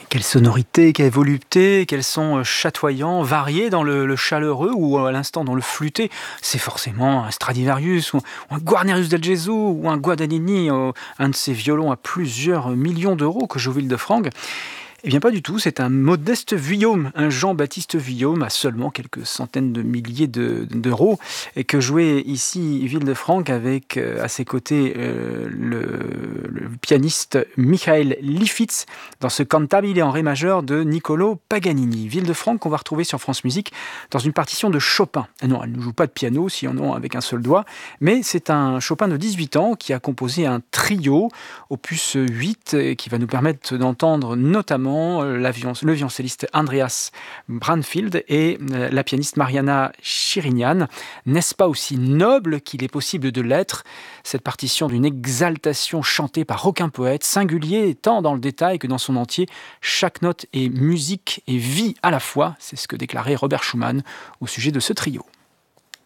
Quelle sonorité, quelle volupté, quels sons chatoyants, variés dans le chaleureux ou à l'instant dans le flûté. C'est forcément un Stradivarius ou un Guarnerius del Gesù ou un Guadagnini, un de ces violons à plusieurs millions d'euros que joue Villefranche. Eh bien pas du tout, c'est un modeste Vuillaume, un Jean-Baptiste Vuillaume à seulement quelques centaines de milliers d'euros et que jouait ici Villefranche avec à ses côtés le pianiste Michael Lifitz dans ce cantabile en ré majeur de Niccolò Paganini. Villefranche qu'on va retrouver sur France Musique dans une partition de Chopin. Et non, elle ne joue pas de piano, si en ont avec un seul doigt, mais c'est un Chopin de 18 ans qui a composé un trio, opus 8, qui va nous permettre d'entendre notamment le violoncelliste Andreas Brandfield et la pianiste Mariana Chirinian. N'est-ce pas aussi noble qu'il est possible de l'être, cette partition d'une exaltation chantée par aucun poète, singulier tant dans le détail que dans son entier. Chaque note est musique et vie à la fois, c'est ce que déclarait Robert Schumann au sujet de ce trio.